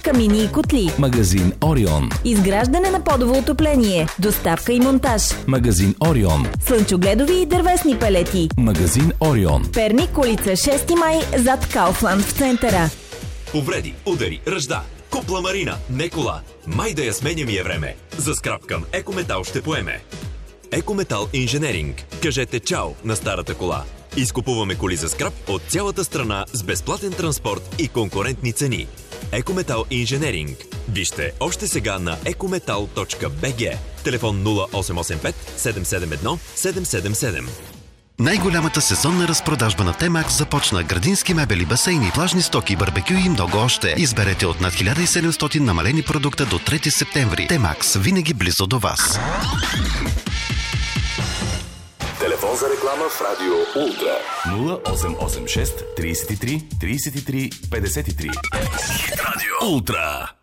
камини и котли. Магазин Орион. Изграждане на подово отопление, доставка и монтаж. Магазин Орион. Слънчогледови и дървесни пелети. Магазин Орион. Перник, улица 6 май, зад Кауфланд в центъра. Повреди, удари, ръжда. Купла Марина, не кола. Май да я сменя ми е време. За скрап към Екометал ще поеме. Екометал Инженеринг. Кажете чао на старата кола. Изкупуваме коли за скрап от цялата страна с безплатен транспорт и конкурентни цени. Екометал Инженеринг. Вижте още сега на ecometal.bg. Телефон 0885 771 777. Най-голямата сезонна разпродажба на Темакс започна. Градински мебели, басейни, плажни стоки, барбекю и много още. Изберете от над 1700 намалени продукта до 3 септември. Темакс, винаги близо до вас. Телефон за реклама в Радио Ултра 0886 33 33 53. Радио Ултра.